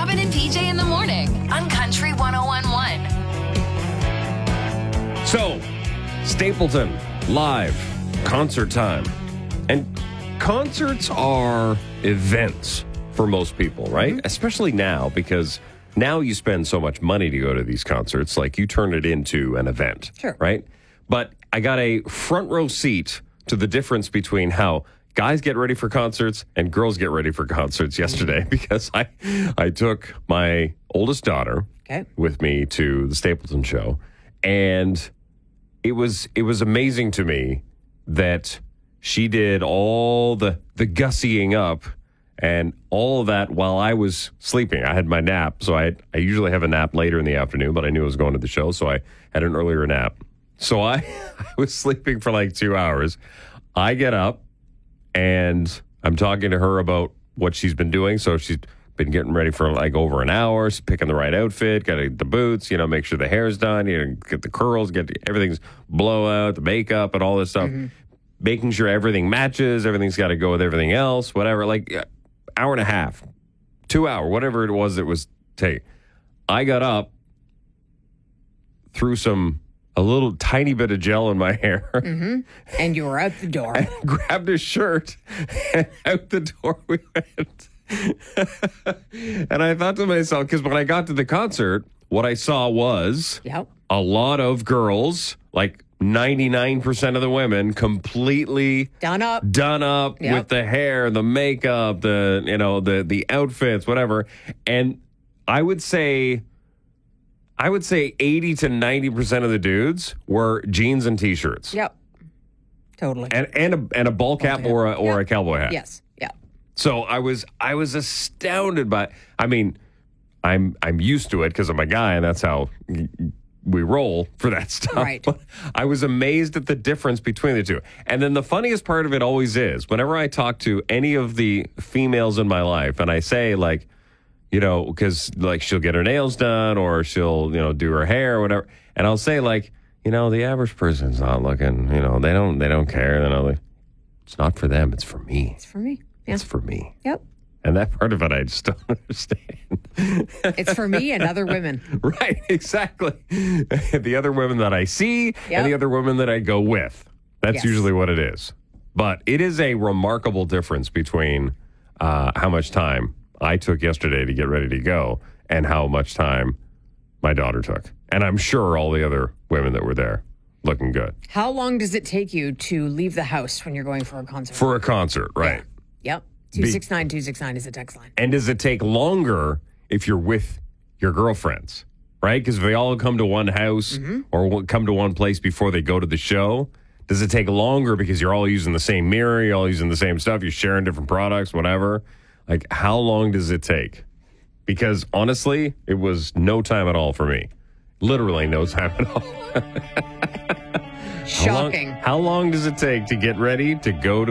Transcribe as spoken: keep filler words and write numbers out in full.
Robin and P J in the morning on Country one oh one point one. So, Stapleton, live, concert time. And concerts are events for most people, right? Mm-hmm. Especially now, because now you spend so much money to go to these concerts, like you turn it into an event, sure, right? But I got a front row seat to the difference between how guys get ready for concerts and girls get ready for concerts yesterday, because I I took my oldest daughter okay. with me to the Stapleton show, and it was it was amazing to me that she did all the the gussying up and all of that while I was sleeping. I had my nap, so I I usually have a nap later in the afternoon, but I knew I was going to the show, so I had an earlier nap. So I, I was sleeping for like two hours. I get up, and I'm talking to her about what she's been doing. So she's been getting ready for like over an hour, she's picking the right outfit, got the boots, you know, make sure the hair's done, you know, get the curls, get the, everything's blowout, the makeup, and all this stuff. Mm-hmm. Making sure everything matches, everything's got to go with everything else, whatever. Like hour and a half, two hour, whatever it was it was take. I got up, threw some a little tiny bit of gel in my hair. Mm-hmm. And you were out the door. And grabbed a shirt, and out the door we went. And I thought to myself, because when I got to the concert, what I saw was yep. a lot of girls, like ninety-nine percent of the women, completely done up, done up yep. with the hair, the makeup, the, you know, the, the outfits, whatever. And I would say... I would say eighty to ninety percent of the dudes were jeans and T-shirts. Yep. Totally. And and a, and a ball cap or a, or yep. a cowboy hat. Yes. Yeah. So I was I was astounded by, I mean, I'm I'm used to it because I'm a guy and that's how we roll for that stuff. Right. But I was amazed at the difference between the two. And then the funniest part of it always is, whenever I talk to any of the females in my life and I say, like, you know, because, like, she'll get her nails done or she'll, you know, do her hair or whatever. And I'll say, like, you know, the average person's not looking, you know, they don't they don't care. You know, like, it's not for them. It's for me. It's for me. Yeah. It's for me. Yep. And that part of it, I just don't understand. It's for me and other women. Right, exactly. The other women that I see yep. and the other women that I go with. That's yes. usually what it is. But it is a remarkable difference between uh, how much time I took yesterday to get ready to go and how much time my daughter took. And I'm sure all the other women that were there looking good. How long does it take you to leave the house when you're going for a concert? For a concert, right. Yeah. Yep. two six nine, two six nine is a text line. And does it take longer if you're with your girlfriends, right? Because if they all come to one house mm-hmm. or come to one place before they go to the show, does it take longer because you're all using the same mirror, you're all using the same stuff, you're sharing different products, whatever? Like, how long does it take? Because, honestly, it was no time at all for me. Literally no time at all. Shocking. How long, how long does it take to get ready to go to